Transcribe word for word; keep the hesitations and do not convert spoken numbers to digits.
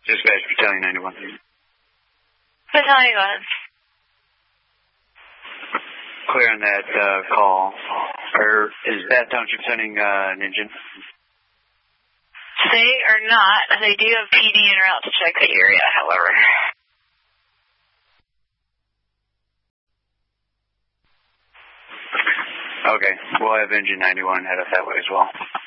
Dispatch, Battalion ninety-one. Battalion ninety-one. Clear on that uh, call. Or is that township sending uh, an engine? They are not. They do have P D en route to check the area, however. Okay, we'll have engine ninety-one head up that way as well.